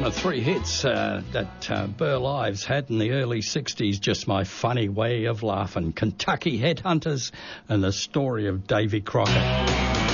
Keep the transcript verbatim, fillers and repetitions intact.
of three hits uh, that uh, Burl Ives had in the early sixties, Just My Funny Way of Laughing, Kentucky Headhunters, and the story of Davy Crockett.